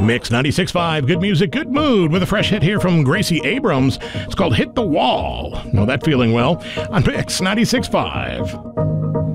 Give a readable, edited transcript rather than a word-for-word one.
Mix 96.5, good music, good mood, with a fresh hit here from Gracie Abrams. It's called Hit the Wall. Know that feeling well on Mix 96.5.